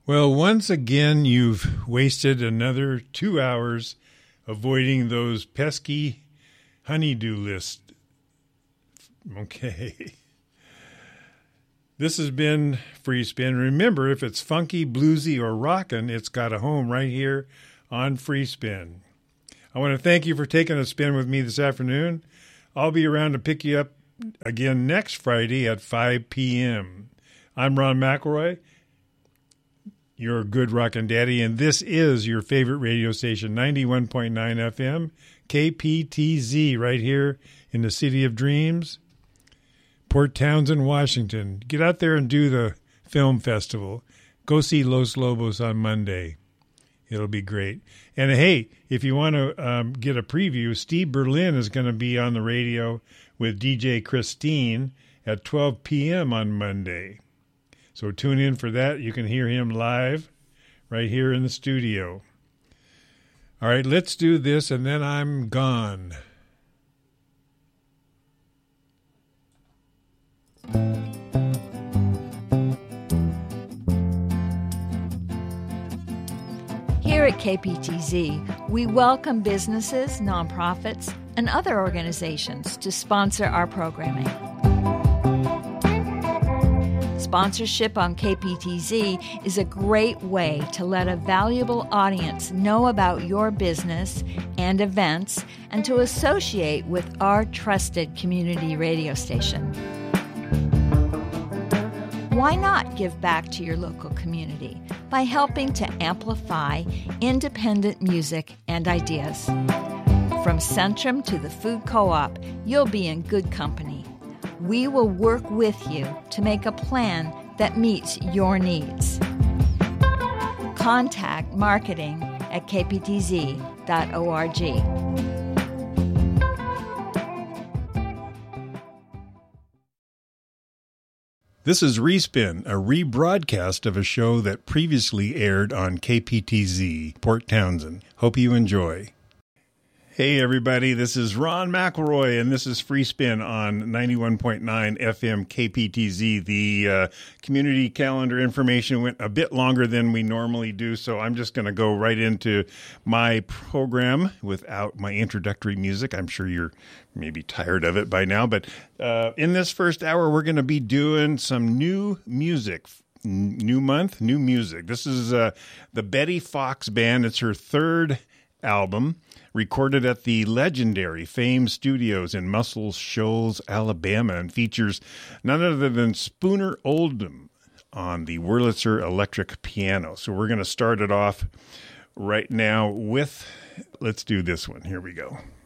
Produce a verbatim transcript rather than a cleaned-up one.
Well, once again, you've wasted another two hours avoiding those pesky honeydew lists. Okay. This has been Free Spin. Remember, if it's funky, bluesy, or rockin', it's got a home right here on Free Spin. I want to thank you for taking a spin with me this afternoon. I'll be around to pick you up again next Friday at five p.m. I'm Ron McElroy, your good rockin' daddy, and this is your favorite radio station, ninety-one point nine F M, K P T Z, right here in the City of Dreams, Port Townsend, Washington. Get out there and do the film festival. Go see Los Lobos on Monday. It'll be great. And hey, if you want to um, get a preview, Steve Berlin is going to be on the radio with D J Christine at twelve p.m. on Monday. So tune in for that. You can hear him live right here in the studio. All right, let's do this, and then I'm gone. Here at K P T Z, we welcome businesses, nonprofits, and other organizations to sponsor our programming. Sponsorship on K P T Z is a great way to let a valuable audience know about your business and events and to associate with our trusted community radio station. Why not give back to your local community by helping to amplify independent music and ideas? From Centrum to the Food Co-op, you'll be in good company. We will work with you to make a plan that meets your needs. Contact marketing at k p t z dot org. This is Respin, a rebroadcast of a show that previously aired on K P T Z, Port Townsend. Hope you enjoy. Hey, everybody, this is Ron McElroy, and this is Free Spin on ninety-one point nine F M K P T Z. The uh, community calendar information went a bit longer than we normally do, so I'm just going to go right into my program without my introductory music. I'm sure you're maybe tired of it by now, but uh, in this first hour, we're going to be doing some new music. New month, new music. This is uh, the Betty Fox Band. It's her third album, recorded at the legendary Fame Studios in Muscle Shoals, Alabama, and features none other than Spooner Oldham on the Wurlitzer electric piano. So we're going to start it off right now with, let's do this one. Here we go.